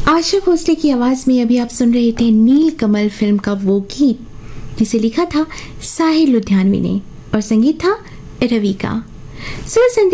आशा भोसले की आवाज में अभी आप सुन रहे थे नील कमल फिल्म का वो गीत जिसे लिखा था साहिल लुधियानवी ने और संगीत था रवि का।